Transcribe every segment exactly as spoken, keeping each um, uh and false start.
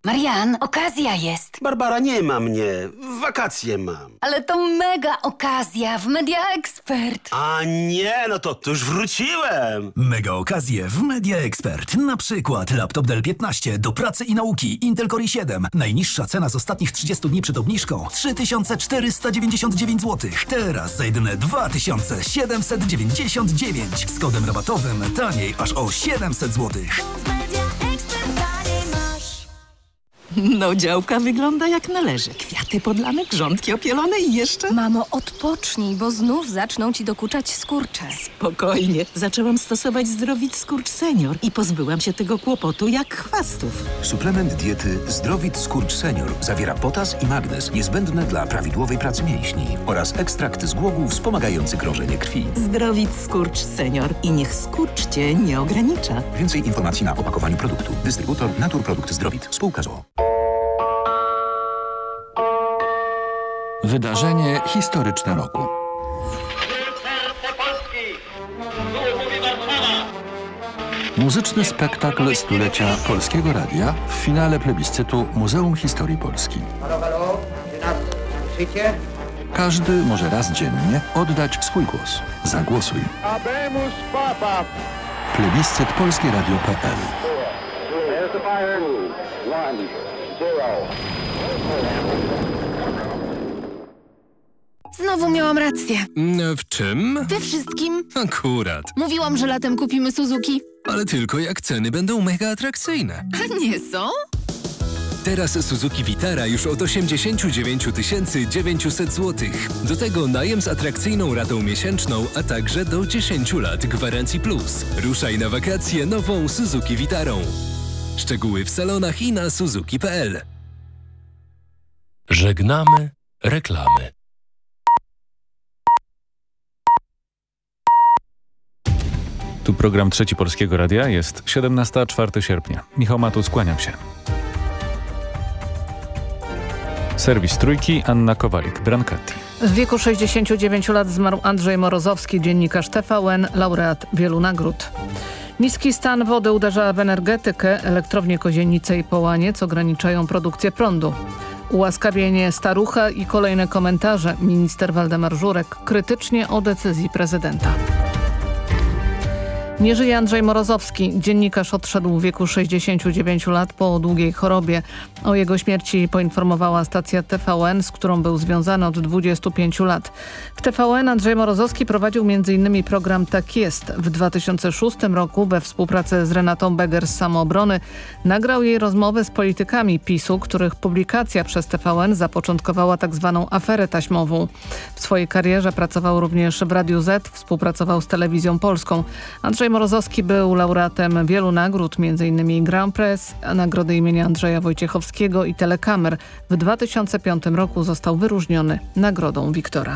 Marian, okazja jest. Barbara, nie ma mnie. Wakacje mam. Ale to mega okazja w Media Expert. A nie, no to, to już wróciłem. Mega okazje w Media Expert. Na przykład laptop Dell piętnaście do pracy i nauki Intel Core i siedem. Najniższa cena z ostatnich trzydziestu dni przed obniżką trzy tysiące czterysta dziewięćdziesiąt dziewięć złotych. Teraz za jedyne dwa tysiące siedemset dziewięćdziesiąt dziewięć. Z kodem rabatowym taniej aż o siedemset złotych. No, działka wygląda jak należy. Kwiaty podlane, grządki opielone i jeszcze... Mamo, odpocznij, bo znów zaczną ci dokuczać skurcze. Spokojnie. Zaczęłam stosować Zdrowit Skurcz Senior i pozbyłam się tego kłopotu jak chwastów. Suplement diety Zdrowit Skurcz Senior zawiera potas i magnez niezbędne dla prawidłowej pracy mięśni oraz ekstrakt z głogów wspomagający krążenie krwi. Zdrowit Skurcz Senior i niech skurcz cię nie ogranicza. Więcej informacji na opakowaniu produktu. Dystrybutor Naturprodukt Zdrowit. Spółka z o o. Wydarzenie historyczne roku. Muzyczny spektakl stulecia Polskiego Radia w finale plebiscytu Muzeum Historii Polski. Każdy może raz dziennie oddać swój głos. Zagłosuj. Plebiscyt polskie radio kropka pe el. Znowu miałam rację. W czym? We wszystkim. Akurat. Mówiłam, że latem kupimy Suzuki. Ale tylko jak ceny będą mega atrakcyjne. A nie są? Teraz Suzuki Vitara już od osiemdziesiąt dziewięć tysięcy dziewięćset złotych. Do tego najem z atrakcyjną ratą miesięczną, a także do dziesięciu lat gwarancji plus. Ruszaj na wakacje nową Suzuki Vitarą. Szczegóły w salonach i na suzuki kropka pe el. Żegnamy reklamy. Tu program Trzeci Polskiego Radia, jest siedemnasta, czwartego sierpnia. Michał Matusz, kłaniam się. Serwis Trójki, Anna Kowalik-Brancati. W wieku sześćdziesięciu dziewięciu lat zmarł Andrzej Morozowski, dziennikarz T V N, laureat wielu nagród. Niski stan wody uderza w energetykę, elektrownie Kozienice i Połaniec ograniczają produkcję prądu. Ułaskawienie Starucha i kolejne komentarze. Minister Waldemar Żurek krytycznie o decyzji prezydenta. Nie żyje Andrzej Morozowski. Dziennikarz odszedł w wieku sześćdziesięciu dziewięciu lat po długiej chorobie. O jego śmierci poinformowała stacja T V N, z którą był związany od dwudziestu pięciu lat. W T V N Andrzej Morozowski prowadził między innymi program Tak jest. W dwa tysiące szóstym roku we współpracy z Renatą Beger z Samoobrony nagrał jej rozmowy z politykami PiSu, których publikacja przez T V N zapoczątkowała tak zwaną aferę taśmową. W swojej karierze pracował również w Radiu Z, współpracował z Telewizją Polską. Andrzej Morozowski był laureatem wielu nagród, między innymi Grand Prix, nagrody imienia Andrzeja Wojciechowskiego i Telekamer. W dwa tysiące piątym roku został wyróżniony Nagrodą Wiktora.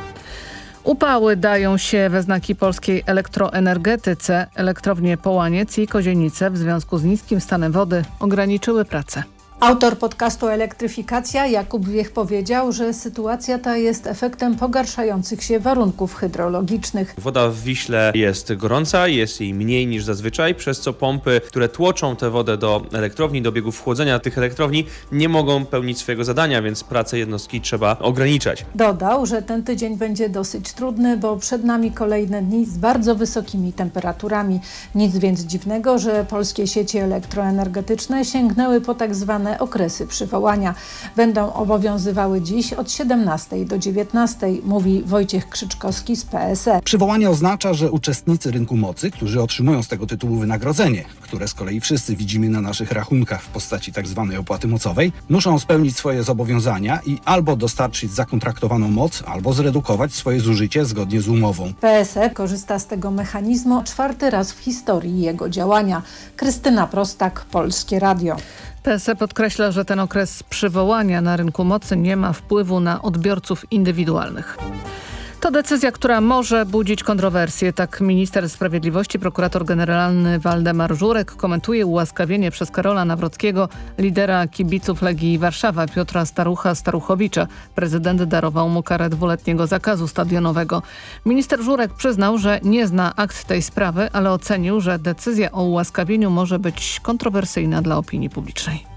Upały dają się we znaki polskiej elektroenergetyce. Elektrownie Połaniec i Kozienice w związku z niskim stanem wody ograniczyły pracę. Autor podcastu Elektryfikacja Jakub Wiech powiedział, że sytuacja ta jest efektem pogarszających się warunków hydrologicznych. Woda w Wiśle jest gorąca, jest jej mniej niż zazwyczaj, przez co pompy, które tłoczą tę wodę do elektrowni, do biegów chłodzenia tych elektrowni, nie mogą pełnić swojego zadania, więc pracę jednostki trzeba ograniczać. Dodał, że ten tydzień będzie dosyć trudny, bo przed nami kolejne dni z bardzo wysokimi temperaturami. Nic więc dziwnego, że polskie sieci elektroenergetyczne sięgnęły po tak zwane okresy przywołania. Będą obowiązywały dziś od siedemnastej do dziewiętnastej, mówi Wojciech Krzyczkowski z P S E. Przywołanie oznacza, że uczestnicy rynku mocy, którzy otrzymują z tego tytułu wynagrodzenie, które z kolei wszyscy widzimy na naszych rachunkach w postaci tak zwanej opłaty mocowej, muszą spełnić swoje zobowiązania i albo dostarczyć zakontraktowaną moc, albo zredukować swoje zużycie zgodnie z umową. P S E korzysta z tego mechanizmu czwarty raz w historii jego działania. Krystyna Prostak, Polskie Radio. P S E podkreśla, że ten okres przywołania na rynku mocy nie ma wpływu na odbiorców indywidualnych. To decyzja, która może budzić kontrowersje. Tak minister sprawiedliwości, prokurator generalny Waldemar Żurek komentuje ułaskawienie przez Karola Nawrockiego, lidera kibiców Legii Warszawa, Piotra Starucha Staruchowicza. Prezydent darował mu karę dwuletniego zakazu stadionowego. Minister Żurek przyznał, że nie zna akt tej sprawy, ale ocenił, że decyzja o ułaskawieniu może być kontrowersyjna dla opinii publicznej.